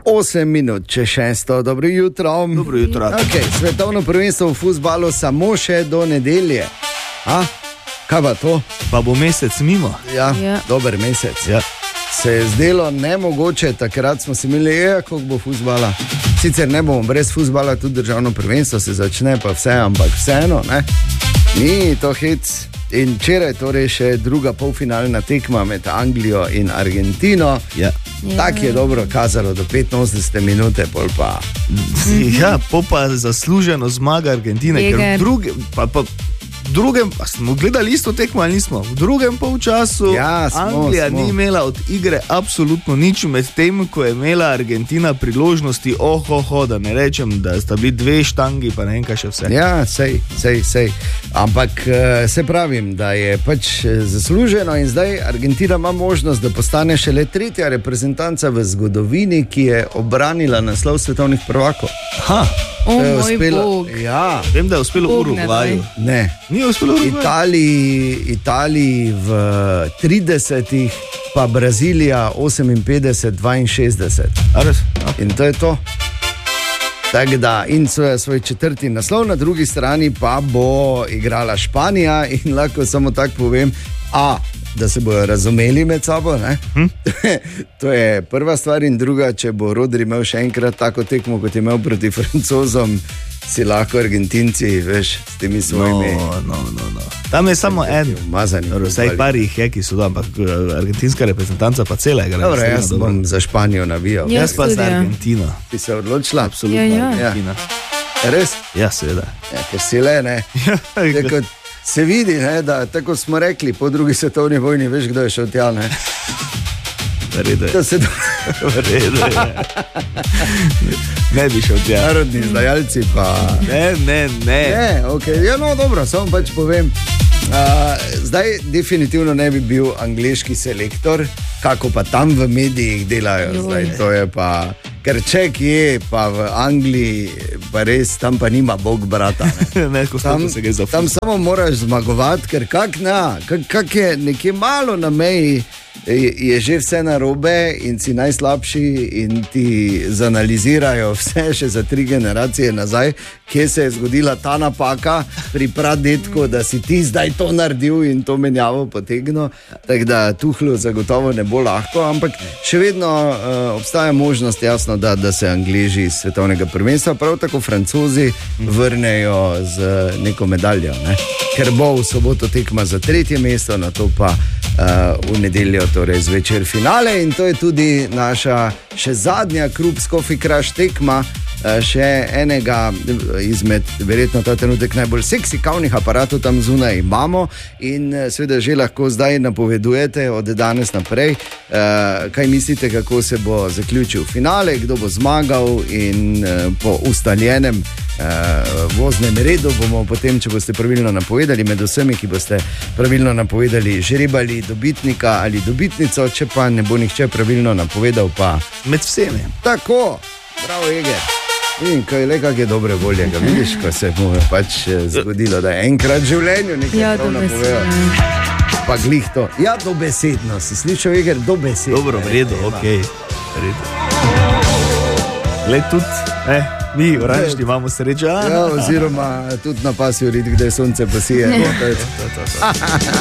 8 minut, če 6. Dobro jutro. Dobro jutro. Okay, svetovno prvenstvo v fuzbalu samo še do nedelje. Kaj pa to? Pa bo mesec mimo. Ja. Dober mesec. Ja. Se je zdelo nemogoče, takrat smo si imeli, koliko bo fuzbala. Sicer ne bomo brez fuzbala, tudi državno prvenstvo se začne, pa vse, ampak vseeno, ne? Ni to hec. In včeraj torej še druga polfinalna tekma med Anglijo in Argentino. Ja. Tako je dobro kazalo do 85 minute, pol pa. Ja, pa zasluženo zmaga Argentine, ker v drugem, pa smo gledali isto tekmo ali nismo, v drugem polčasu Anglija ni imela od igre absolutno nič, med tem, ko je imela Argentina priložnosti, da ne rečem, da sta bili 2 štangi, pa ne vem kaj še vse. Ja, sej. Ampak se pravim, da je pač zasluženo in zdaj Argentina ima možnost, da postane šele 3. reprezentanca v zgodovini, ki je obranila naslov svetovnih prvakov. Moj bog. Ja. Vem, da je uspelo Urugvaju. Ne. Ni uspelo Urugvaju? Italiji v 30-ih, pa Brazilija 58-62. In to je to. Tako da, in svoj 4. naslov, na drugi strani pa bo igrala Španija in lahko samo tako povem, da se bojo razumeli med sabo, ne? To je prva stvar in druga, če bo Rodri imel še enkrat tako tekmo, kot je imel proti Francozom, si lahko Argentinci, veš, s temi svojimi... No. Tam je samo en, vsaj par jih je, ki so da, ampak argentinska reprezentanca pa cela igra. Dobro, jaz bom za Španijo navijal. Jaz pa za Argentino. Ti se odločila? Absolutno Argentina. Res? Ja, seveda. Ker si le, ne? Se vidi, ne, da tako smo rekli, po drugi svetovni vojni, veš, kdo je šel tja, ne? Vredo je. Ne bi šel tja. Narodni izdajalci pa... Ne, okay. Ja, no, dobro, samo pač povem. Zdaj definitivno ne bi bil angleški selektor, kako pa tam v medijih delajo. Zdaj, to je pa... Ker če je pa v Angliji, pa res, tam pa nima Bog brata. Tam samo moraš zmagovati, ker kak je nekje malo na meji, je že vse narobe in si najslabši in ti zanalizirajo vse še za 3 generacije nazaj, kje se je zgodila ta napaka pri pradetku, da si ti zdaj to naredil in to menjavo potegnil. Tako da Tuchlu zagotovo ne bo lahko, ampak še vedno obstaja možnost, jasno, da se Angleži iz svetovnega prvenstva, prav tako Francozi vrnejo z neko medaljo, ne? Ker bo v soboto tekma za 3. mesto, na to pa v nedeljo, torej zvečer finale, in to je tudi naša še zadnja Krupp Coffee Crush tekma, še enega izmed, verjetno ta trenutek najbolj seksi kavnih aparatov tam zunaj imamo in seveda že lahko zdaj napovedujete od danes naprej, kaj mislite, kako se bo zaključil finale, kdo bo zmagal in po ustaljenem voznem redu bomo potem, če boste pravilno napovedali, med vsemi, ki boste pravilno napovedali, žrebali dobitnika ali dobitnico, če pa ne bo nihče pravilno napovedal, pa med vsemi. Tako, bravo Ege. In ko je le kakšne dobre volje, ga vidiš, ko se mu je pač zgodilo, da je enkrat v življenju nekaj prav napovedal. Pa glih to. Ja, dobesedno, si slišal, Eger, dobesedno. Dobro, v redu, okej. Gled tudi, mi oranžni imamo srečo. Ja, oziroma tudi na pasju rit, kde sonce posije.